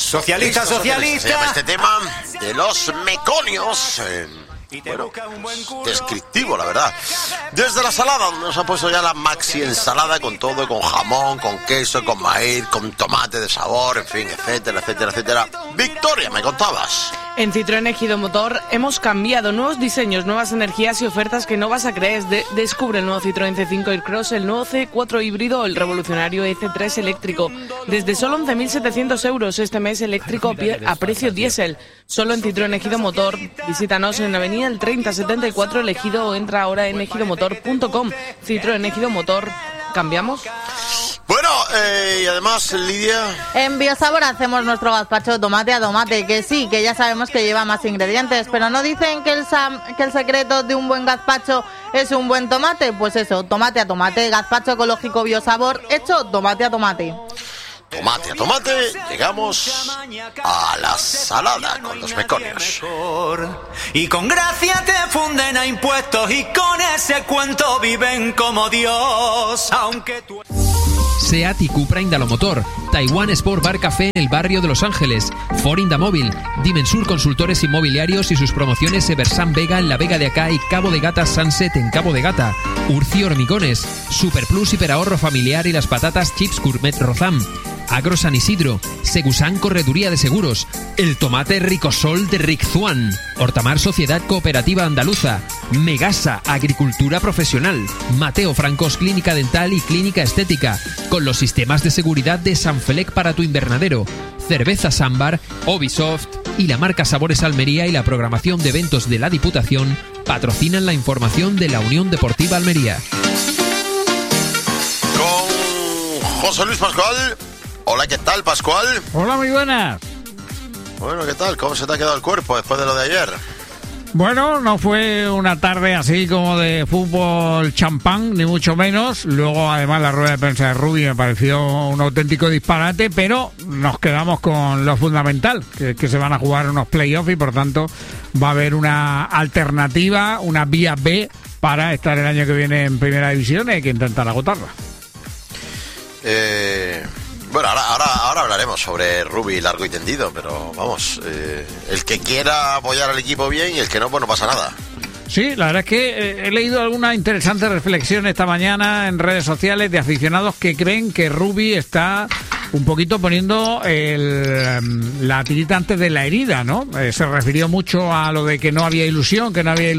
Socialista. Se llama este tema de los meconios. Bueno, descriptivo, la verdad. Desde la salada, nos ha puesto ya la maxi ensalada con todo, con jamón, con queso, con maíz, con tomate de sabor, en fin, etcétera, etcétera, etcétera. Victoria, me contabas. En Citroën Ejido Motor hemos cambiado, nuevos diseños, nuevas energías y ofertas que no vas a creer. Descubre el nuevo Citroën C5 Aircross, el nuevo C4 híbrido o el revolucionario EC3 eléctrico. Desde solo 11.700 euros este mes eléctrico a precio diésel. Solo en Citroën Ejido Motor. Visítanos en Avenida el 3074 El Ejido o entra ahora en ejidomotor.com. Citroën Ejido Motor. ¿Cambiamos? Bueno, y además, Lidia... En Biosabor hacemos nuestro gazpacho de tomate a tomate, que sí, que ya sabemos que lleva más ingredientes, pero ¿no dicen que el secreto de un buen gazpacho es un buen tomate? Pues eso, tomate a tomate, gazpacho ecológico Biosabor, hecho tomate a tomate. Tomate a tomate, llegamos a la salada con los meconios. Y con gracia te funden a impuestos y con ese cuento viven como Dios, aunque tú... SEAT y Cupra Indalomotor, Taiwan Sport Bar Café en el barrio de Los Ángeles, Ford Indamóvil, Dimensur Consultores Inmobiliarios y sus promociones Eversan Vega en la Vega de Acá y Cabo de Gata Sunset en Cabo de Gata, Urci Hormigones, Superplus Hiperahorro Familiar y las patatas Chips Gourmet Rozam, Agro San Isidro, Segusan Correduría de Seguros, el tomate Ricosol de Riczuan, Hortamar Sociedad Cooperativa Andaluza, Megasa Agricultura Profesional, Mateo Francos Clínica Dental y Clínica Estética, con los sistemas de seguridad de Sanfelec para tu invernadero, Cerveza Sambar, Ubisoft y la marca Sabores Almería y la programación de eventos de la Diputación patrocinan la información de la Unión Deportiva Almería. Con José Luis Pascual. Hola, ¿qué tal, Pascual? Hola, muy buenas. Bueno, ¿qué tal? ¿Cómo se te ha quedado el cuerpo después de lo de ayer? Bueno, no fue una tarde así como de fútbol champán, ni mucho menos. Luego, además, la rueda de prensa de Rubi me pareció un auténtico disparate, pero nos quedamos con lo fundamental, que se van a jugar unos playoffs y, por tanto, va a haber una alternativa, una vía B para estar el año que viene en Primera División y hay que intentar agotarla. Bueno, ahora hablaremos sobre Rubi largo y tendido, pero vamos, el que quiera apoyar al equipo bien y el que no, pues no pasa nada. Sí, la verdad es que he leído algunas interesantes reflexiones esta mañana en redes sociales de aficionados que creen que Rubi está un poquito poniendo la tirita antes de la herida, ¿no? Se refirió mucho a lo de que no había ilusión,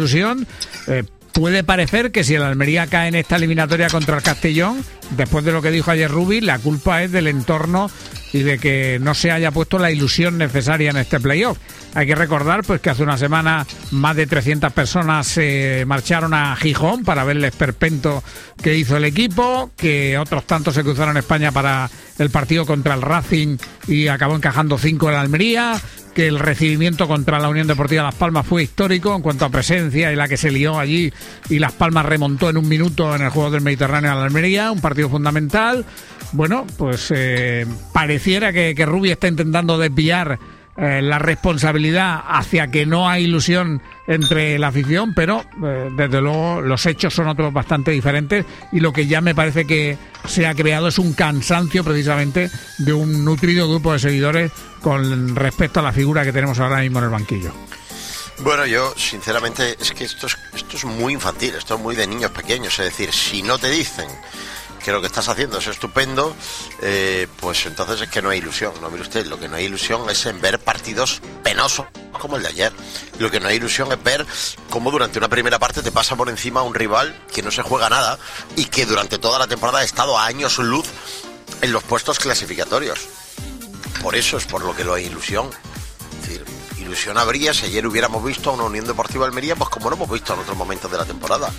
puede parecer que si el Almería cae en esta eliminatoria contra el Castellón, después de lo que dijo ayer Rubi, la culpa es del entorno y de que no se haya puesto la ilusión necesaria en este playoff. Hay que recordar pues que hace una semana más de 300 personas se marcharon a Gijón para ver el esperpento que hizo el equipo, que otros tantos se cruzaron en España para el partido contra el Racing y acabó encajando 5 en la Almería, que el recibimiento contra la Unión Deportiva Las Palmas fue histórico en cuanto a presencia y la que se lió allí y Las Palmas remontó en un minuto en el Juego del Mediterráneo a la Almería, un partido fundamental. Bueno, pues pareciera que Rubi está intentando desviar la responsabilidad hacia que no hay ilusión entre la afición, pero desde luego los hechos son otros bastante diferentes y lo que ya me parece que se ha creado es un cansancio precisamente de un nutrido grupo de seguidores con respecto a la figura que tenemos ahora mismo en el banquillo. Bueno, yo sinceramente es que esto es muy infantil, esto es muy de niños pequeños, es decir, si no te dicen que lo que estás haciendo es estupendo, pues entonces es que no hay ilusión. No, mire usted, lo que no hay ilusión es en ver partidos penosos como el de ayer. Lo que no hay ilusión es ver cómo durante una primera parte te pasa por encima un rival que no se juega nada y que durante toda la temporada ha estado a años luz en los puestos clasificatorios. Por eso es por lo que no hay ilusión. Es decir, ilusión habría si ayer hubiéramos visto a una Unión Deportiva Almería, pues como lo hemos visto en otros momentos de la temporada.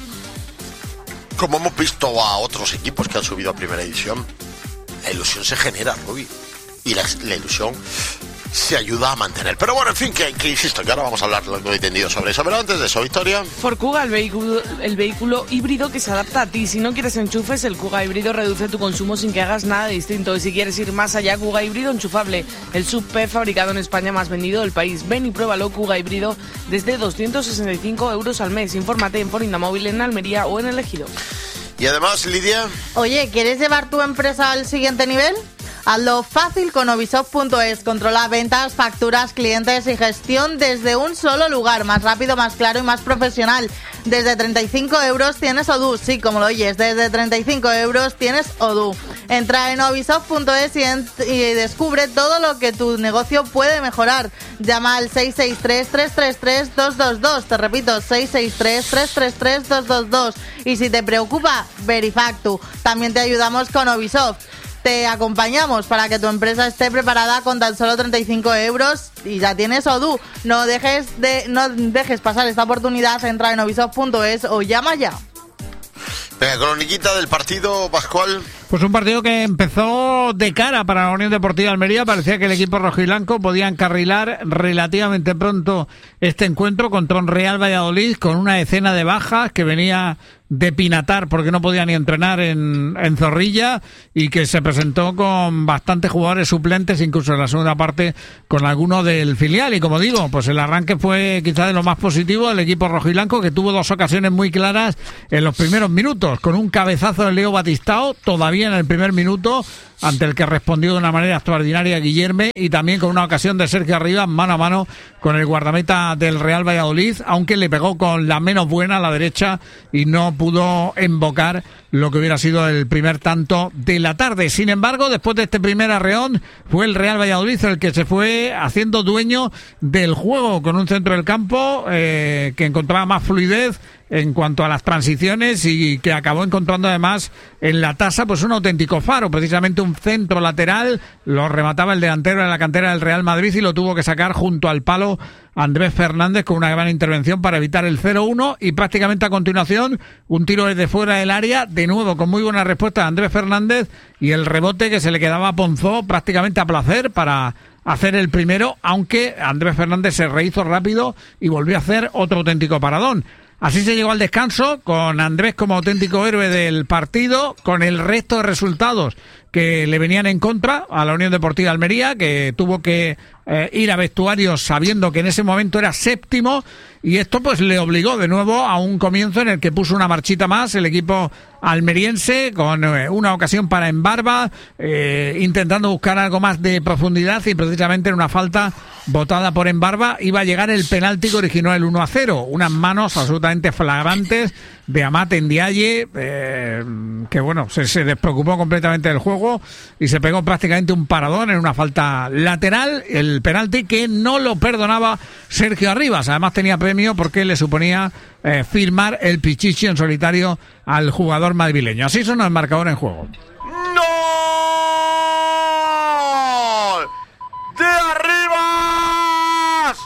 Como hemos visto a otros equipos que han subido a Primera División. La ilusión se genera, Rubi, y la ilusión se ayuda a mantener. Pero bueno, en fin, que insisto, que ahora vamos a hablar largo y tendido sobre eso. Pero antes de eso, Victoria. Ford Kuga, el vehículo híbrido que se adapta a ti. Si no quieres enchufes, el Kuga híbrido reduce tu consumo sin que hagas nada distinto. Y si quieres ir más allá, Kuga híbrido enchufable, el sub-P fabricado en España más vendido del país. Ven y pruébalo, Kuga híbrido, desde 265 euros al mes. Infórmate en Ford Indamóvil en Almería o en El Ejido. Y además, Lidia. Oye, ¿quieres llevar tu empresa al siguiente nivel? Hazlo fácil con Ovisoft.es. Controla ventas, facturas, clientes y gestión desde un solo lugar. Más rápido, más claro y más profesional. Desde 35 euros tienes Odoo. Sí, como lo oyes, desde 35 euros tienes Odoo. Entra en Ovisoft.es y descubre todo lo que tu negocio puede mejorar. Llama al 663-333-222. Te repito, 663-333-222. Y si te preocupa, Verifactu. También te ayudamos con Ovisoft. Te acompañamos para que tu empresa esté preparada con tan solo 35 euros y ya tienes Odoo. No dejes pasar esta oportunidad. Entra en Ovisoft.es o llama ya. Venga, croniquita del partido, Pascual. Pues un partido que empezó de cara para la Unión Deportiva Almería. Parecía que el equipo rojiblanco podía encarrilar relativamente pronto este encuentro contra un Real Valladolid con una decena de bajas que venía de pinatar porque no podía ni entrenar en Zorrilla y que se presentó con bastantes jugadores suplentes, incluso en la segunda parte con alguno del filial. Y como digo, pues el arranque fue quizá de lo más positivo del equipo rojiblanco, que tuvo dos ocasiones muy claras en los primeros minutos, con un cabezazo de Leo Batistao todavía en el primer minuto, ante el que respondió de una manera extraordinaria Guillerme, y también con una ocasión de Sergio Arribas mano a mano con el guardameta del Real Valladolid, aunque le pegó con la menos buena a la derecha y no pudo invocar lo que hubiera sido el primer tanto de la tarde. Sin embargo, después de este primer arreón, fue el Real Valladolid el que se fue haciendo dueño del juego, con un centro del campo que encontraba más fluidez en cuanto a las transiciones y que acabó encontrando además en la tasa pues un auténtico faro, precisamente un centro lateral, lo remataba el delantero de la cantera del Real Madrid y lo tuvo que sacar junto al palo Andrés Fernández con una gran intervención para evitar el 0-1, y prácticamente a continuación un tiro desde fuera del área, de nuevo con muy buena respuesta de Andrés Fernández, y el rebote que se le quedaba a Ponzó prácticamente a placer para hacer el primero, aunque Andrés Fernández se rehizo rápido y volvió a hacer otro auténtico paradón. Así se llegó al descanso, con Andrés como auténtico héroe del partido, con el resto de resultados que le venían en contra a la Unión Deportiva Almería, que tuvo que ir a vestuarios sabiendo que en ese momento era séptimo, y esto pues le obligó de nuevo a un comienzo en el que puso una marchita más el equipo almeriense, con una ocasión para Embarba, intentando buscar algo más de profundidad, y precisamente en una falta botada por Embarba iba a llegar el penalti que originó el 1-0, unas manos absolutamente flagrantes de Amat Ndiaye, que bueno, se despreocupó completamente del juego y se pegó prácticamente un paradón en una falta lateral, el penalti que no lo perdonaba Sergio Arribas. Además tenía premio porque le suponía firmar el pichichi en solitario al jugador madrileño. Así son el marcador en juego. ¡No! ¡De Arribas!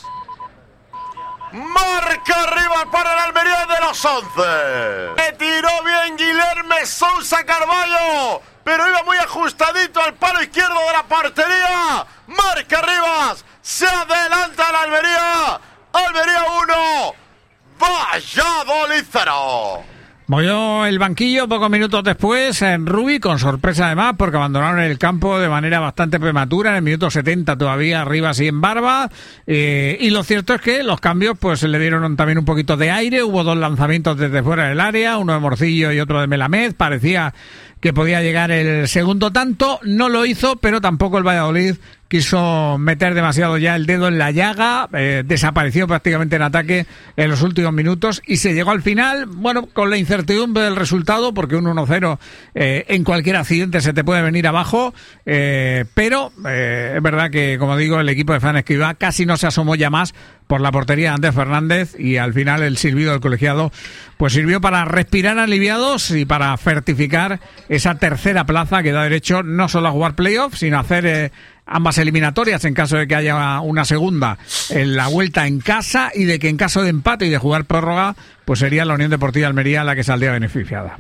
Marca Arribas para el Almería de los 11. Le tiró bien Guilherme Sousa Carballo, pero iba muy ajustadito al palo izquierdo de la portería. Marca Arribas, se adelanta el Almería. Almería 1, Valladolid 0. Movió el banquillo pocos minutos después en Rubi, con sorpresa además, porque abandonaron el campo de manera bastante prematura, en el minuto 70 todavía Arribas y Embarba, y lo cierto es que los cambios pues le dieron también un poquito de aire. Hubo dos lanzamientos desde fuera del área, uno de Morcillo y otro de Melamed. Parecía que podía llegar el segundo tanto, no lo hizo, pero tampoco el Valladolid quiso meter demasiado ya el dedo en la llaga, desapareció prácticamente en ataque en los últimos minutos y se llegó al final, bueno, con la incertidumbre del resultado, porque un 1-0 en cualquier accidente se te puede venir abajo, pero es verdad que, como digo, el equipo de Fran Escribá casi no se asomó ya más por la portería de Andrés Fernández, y al final el silbido del colegiado pues sirvió para respirar aliviados y para certificar esa tercera plaza que da derecho no solo a jugar playoffs, sino a hacer ambas eliminatorias en caso de que haya una segunda en la vuelta en casa, y de que en caso de empate y de jugar prórroga pues sería la Unión Deportiva Almería la que saldría beneficiada.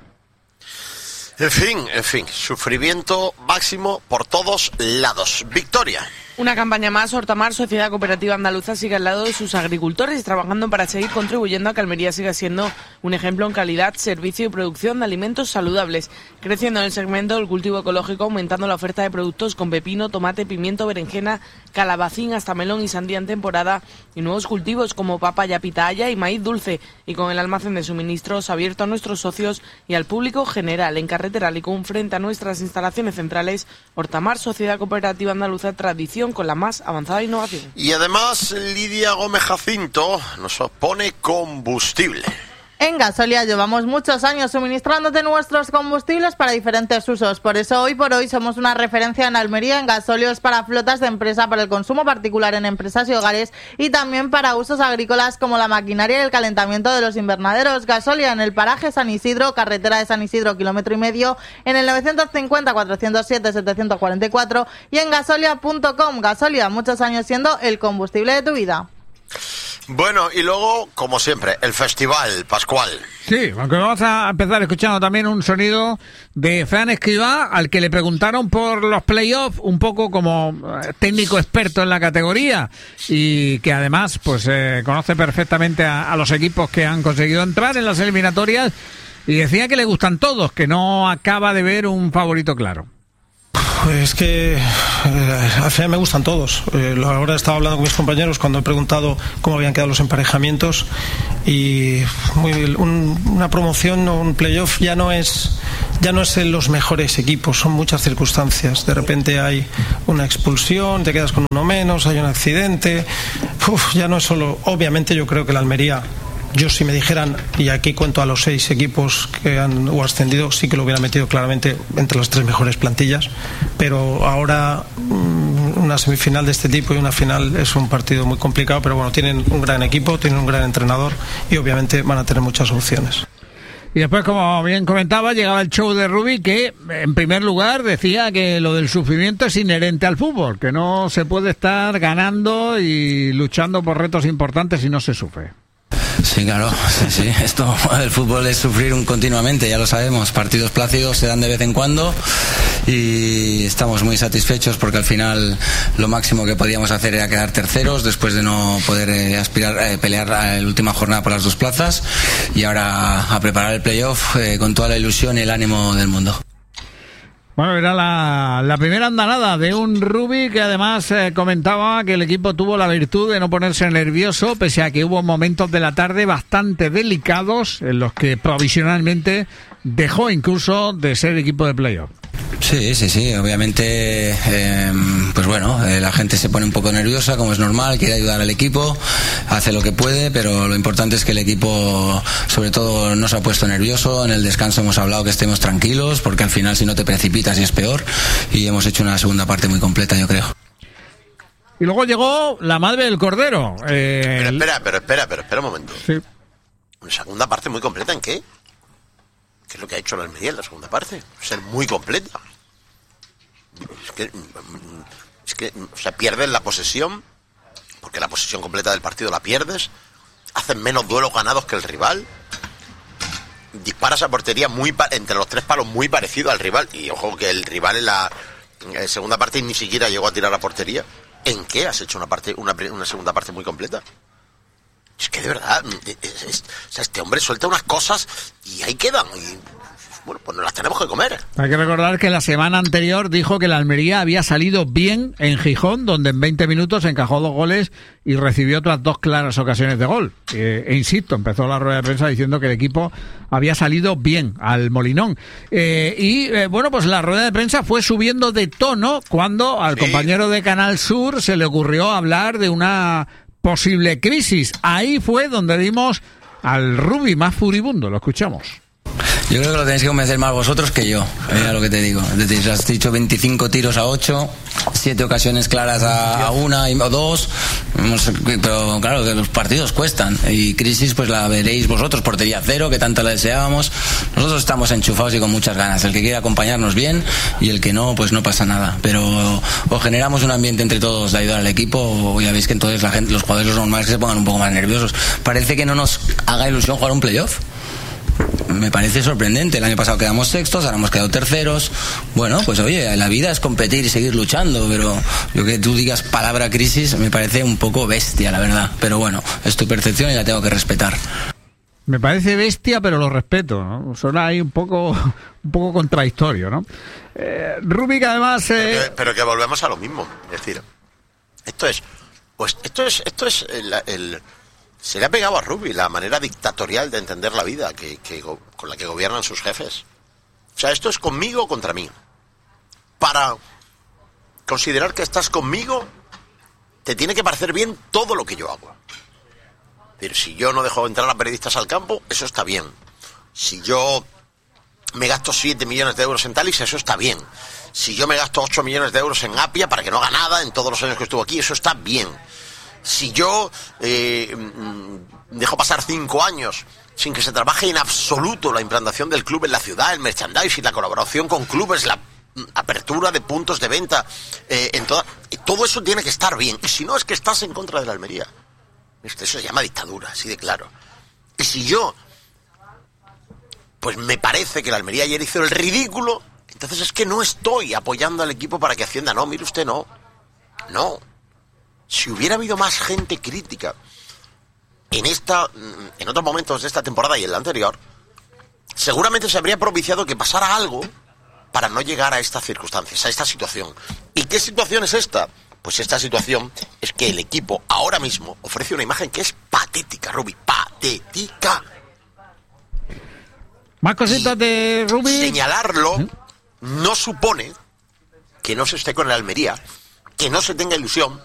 En fin, sufrimiento máximo por todos lados. Victoria. Una campaña más, Hortamar, Sociedad Cooperativa Andaluza, sigue al lado de sus agricultores, trabajando para seguir contribuyendo a que Almería siga siendo un ejemplo en calidad, servicio y producción de alimentos saludables, creciendo en el segmento del cultivo ecológico, aumentando la oferta de productos con pepino, tomate, pimiento, berenjena, calabacín, hasta melón y sandía en temporada, y nuevos cultivos como papaya, pitahaya y maíz dulce, y con el almacén de suministros abierto a nuestros socios y al público general. En carretera Alicún, frente a nuestras instalaciones centrales, Hortamar, Sociedad Cooperativa Andaluza, tradición con la más avanzada innovación. Y además, Lidia Gómez Jacinto nos pone combustible. En Gasolia llevamos muchos años suministrándote nuestros combustibles para diferentes usos. Por eso hoy por hoy somos una referencia en Almería en gasóleos para flotas de empresa, para el consumo particular en empresas y hogares y también para usos agrícolas como la maquinaria y el calentamiento de los invernaderos. Gasolia en el paraje San Isidro, carretera de San Isidro, 1,5 kilómetros, en el 950 407 744 y en gasolia.com. Gasolia, muchos años siendo el combustible de tu vida. Bueno, y luego, como siempre, el festival Pascual. Sí, aunque vamos a empezar escuchando también un sonido de Fran Escribá, al que le preguntaron por los playoffs, un poco como técnico experto en la categoría, y que además pues conoce perfectamente a los equipos que han conseguido entrar en las eliminatorias, y decía que le gustan todos, que no acaba de ver un favorito claro. Pues que al final me gustan todos. Ahora he estado hablando con mis compañeros cuando he preguntado cómo habían quedado los emparejamientos y una promoción o un playoff ya no es en los mejores equipos, son muchas circunstancias. De repente hay una expulsión, te quedas con uno menos, hay un accidente. Ya no es solo. Obviamente yo creo que la Almería, yo si me dijeran, y aquí cuento a los 6 equipos que han ascendido, sí que lo hubiera metido claramente entre las 3 mejores plantillas, pero ahora una semifinal de este tipo y una final es un partido muy complicado, pero bueno, tienen un gran equipo, tienen un gran entrenador y obviamente van a tener muchas opciones. Y después, como bien comentaba, llegaba el show de Rubi, que en primer lugar decía que lo del sufrimiento es inherente al fútbol, que no se puede estar ganando y luchando por retos importantes si no se sufre. Sí, claro, sí. Esto, el fútbol es sufrir continuamente, ya lo sabemos. Partidos plácidos se dan de vez en cuando y estamos muy satisfechos porque al final lo máximo que podíamos hacer era quedar terceros después de no poder pelear la última jornada por las 2 plazas y ahora a preparar el playoff con toda la ilusión y el ánimo del mundo. Bueno, era la primera andanada de un Rubi que además comentaba que el equipo tuvo la virtud de no ponerse nervioso, pese a que hubo momentos de la tarde bastante delicados en los que provisionalmente dejó incluso de ser equipo de playoff. Sí, obviamente pues bueno, la gente se pone un poco nerviosa, como es normal, quiere ayudar al equipo, hace lo que puede, pero lo importante es que el equipo sobre todo no se ha puesto nervioso. En el descanso hemos hablado que estemos tranquilos, porque al final si no te precipitas y es peor, y hemos hecho una segunda parte muy completa, yo creo. Y luego llegó la madre del cordero. Pero espera un momento. Sí. ¿Una segunda parte muy completa en qué? ¿Qué es lo que ha hecho la Almería en la segunda parte? Ser muy completa. Es que o sea, pierdes la posesión, porque la posesión completa del partido la pierdes, hacen menos duelos ganados que el rival, disparas a portería entre los 3 palos muy parecido al rival, y ojo que el rival en la segunda parte ni siquiera llegó a tirar a portería. ¿En qué has hecho una segunda parte muy completa? Es que de verdad, este hombre suelta unas cosas y ahí quedan. Y bueno, pues nos las tenemos que comer. Hay que recordar que la semana anterior dijo que la Almería había salido bien en Gijón, donde en 20 minutos encajó 2 goles y recibió otras 2 claras ocasiones de gol. Insisto, empezó la rueda de prensa diciendo que el equipo había salido bien al Molinón. Bueno, pues la rueda de prensa fue subiendo de tono cuando al compañero de Canal Sur se le ocurrió hablar de una posible crisis. Ahí fue donde vimos al Rubi más furibundo. Lo escuchamos. Yo creo que lo tenéis que convencer más vosotros que yo, lo que te digo. Es decir, has dicho 25 tiros a 8, 7 ocasiones claras a 1 o 2, pero claro, que los partidos cuestan, y crisis pues la veréis vosotros, portería 0, que tanto la deseábamos. Nosotros estamos enchufados y con muchas ganas, el que quiera acompañarnos bien, y el que no, pues no pasa nada, pero o generamos un ambiente entre todos de ayudar al equipo, o ya veis que entonces la gente, los jugadores normales, que se pongan un poco más nerviosos. Parece que no nos haga ilusión jugar un playoff. me parece sorprendente. El año pasado quedamos sextos, ahora hemos quedado terceros. Bueno, pues oye, la vida es competir y seguir luchando, pero lo que tú digas palabra crisis me parece un poco bestia, la verdad. Pero bueno, es tu percepción y la tengo que respetar. Me parece bestia, pero lo respeto, ¿no? Suena ahí un poco contradictorio, ¿no? Rubik, además... Pero que volvemos a lo mismo. Es decir, esto es se le ha pegado a Rubik la manera dictatorial de entender la vida con la que gobiernan sus jefes. O sea, esto es conmigo o contra mí. Para considerar que estás conmigo, te tiene que parecer bien todo lo que yo hago. Es decir, si yo no dejo entrar a periodistas al campo, eso está bien. Si yo me gasto 7 millones de euros en Thalys, eso está bien. Si yo me gasto 8 millones de euros en Apia para que no haga nada en todos los años que estuvo aquí, eso está bien. Si yo dejo pasar 5 años sin que se trabaje en absoluto la implantación del club en la ciudad, el merchandising, la colaboración con clubes, la apertura de puntos de venta, todo eso tiene que estar bien. Y si no, es que estás en contra de la Almería. Eso se llama dictadura, así de claro. Y si yo, pues me parece que la Almería ayer hizo el ridículo, entonces es que no estoy apoyando al equipo para que ascienda. No, mire usted, no. Si hubiera habido más gente crítica en otros momentos de esta temporada y en la anterior, seguramente se habría propiciado que pasara algo para no llegar a estas circunstancias, a esta situación. ¿Y qué situación es esta? Pues esta situación es que el equipo ahora mismo ofrece una imagen que es patética, Rubik, patética. Más cositas de Rubik. Señalarlo no supone que no se esté con el Almería, que no se tenga ilusión,